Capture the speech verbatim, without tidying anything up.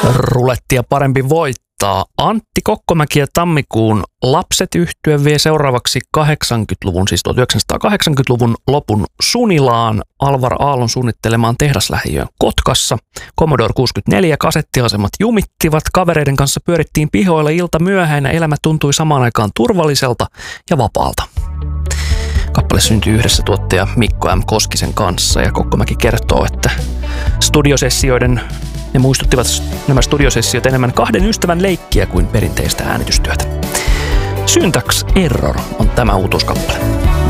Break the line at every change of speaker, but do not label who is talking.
Rulettia parempi voittaa. Antti Kokkomäki ja Tammikuun Lapset -yhtye vie seuraavaksi kahdeksankymmentäluvun, siis tuhatyhdeksänsataakahdeksankymmentäluvun lopun Sunilaan Alvar Aallon suunnittelemaan tehdaslähiöön Kotkassa. Commodore kuusikymmentäneljä kasettiasemat jumittivat, kavereiden kanssa pyörittiin pihoilla ilta myöhäinä, elämä tuntui samaan aikaan turvalliselta ja vapaalta. Kappale syntyi yhdessä tuottaja Mikko M. Koskisen kanssa ja Kokkomäki kertoo, että studiosessioiden ne muistuttivat nämä studiosessiot enemmän kahden ystävän leikkiä kuin perinteistä äänitystyötä. Syntax Error on tämä uutuuskappale.